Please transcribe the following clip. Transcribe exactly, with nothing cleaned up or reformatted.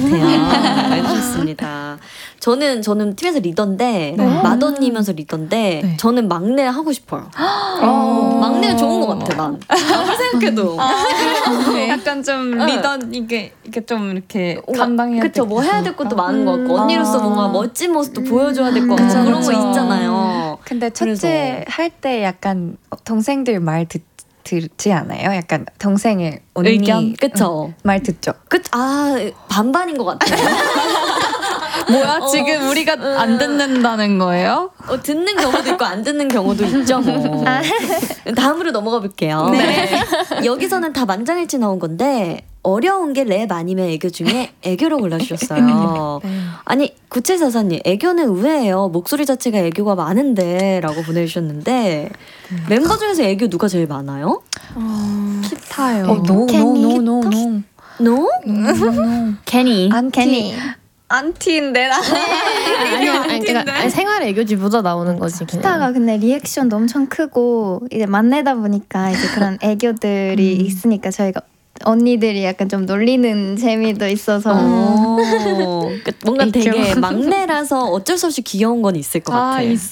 같아요. 해주셨습니다. 저는 저는 팀에서 리더인데 네. 맏언니면서 리더인데 네. 저는 막내 하고 싶어요. 어. 막내가 좋은 것 같아 난. 아무리 생각해도. 아, 네. 약간 좀 리더 이게 이게 좀 이렇게 감당해야 될 그쵸 뭐 해야 될 것도 많은 것 같고 언니로서 뭔가 멋진 모습도 음. 보여줘야 될 것 같고 그런 거 있잖아요. 근데 첫째 할 때 약간 동생들 말 듣. 듣지 않아요? 약간 동생의 언니 의견? 그쵸? 응, 말 듣죠? 그, 아 반반인 것 같아요. 뭐야 어, 지금 우리가 음, 안 듣는다는 거예요? 어, 듣는 경우도 있고 안 듣는 경우도 있죠 뭐. 다음으로 넘어가 볼게요. 네. 여기서는 다 만장일치 나온 건데 어려운 게 랩 아니면 애교 중에 애교로 골라주셨어요. 네. 아니 구칠사사님 애교는 의외예요. 목소리 자체가 애교가 많은데 라고 보내주셨는데 음. 멤버 중에서 애교 누가 제일 많아요? 어... 키타요. 어, 노, 노, 노, 노, 노. 노? 케니. 안티. 안티인데 나. 아니요, 아니, 그러니까 아니, 생활 애교지보다 나오는 거지. 키타가 근데 리액션도 엄청 크고 이제 만내다 보니까 이제 그런 애교들이 음. 있으니까 저희가 언니들이 약간 좀 놀리는 재미도 있어서 뭔가 되게 막내라서 어쩔 수 없이 귀여운 건 있을 것 같아요. 아, 있어.